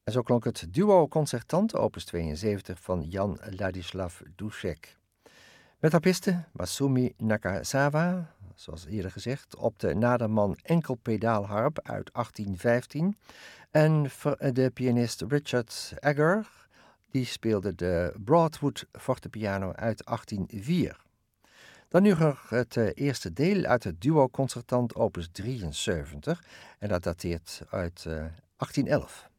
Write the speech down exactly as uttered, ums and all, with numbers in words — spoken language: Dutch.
En zo klonk het duo concertant opus tweeënzeventig van Jan Ladislav Dušek. Met harpiste Masumi Nakazawa, zoals eerder gezegd, op de Naderman enkelpedaalharp uit achttien vijftien. En de pianist Richard Egger, die speelde de Broadwood fortepiano uit achttien vier. Dan nu nog het uh, eerste deel uit het duo concertant opus drieënzeventig. En dat dateert uit uh, achttien elf.